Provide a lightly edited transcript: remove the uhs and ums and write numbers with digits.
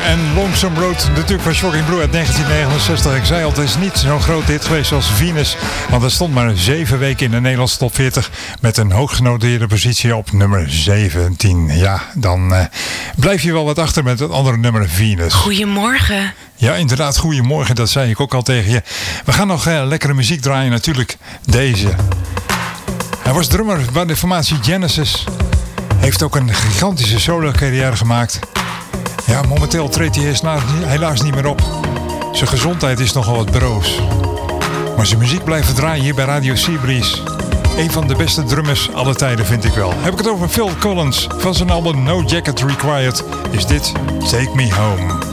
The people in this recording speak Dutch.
en Lonesome Road, natuurlijk van Shocking Blue uit 1969. Ik zei al, het is niet zo'n grote hit geweest als Venus, want het stond maar 7 weken in de Nederlandse top 40 met een hooggenoteerde positie op nummer 17. Ja, dan blijf je wel wat achter met het andere nummer Venus. Goedemorgen. Ja, inderdaad, goedemorgen, dat zei ik ook al tegen je. We gaan nog lekkere muziek draaien, natuurlijk deze. Hij was drummer bij de formatie Genesis. Heeft ook een gigantische solo-carrière gemaakt. Ja, momenteel treedt hij helaas niet meer op. Zijn gezondheid is nogal wat broos. Maar zijn muziek blijft draaien hier bij Radio Seabreeze. Een van de beste drummers aller tijden, vind ik wel. Heb ik het over Phil Collins. Van zijn album No Jacket Required is dit Take Me Home.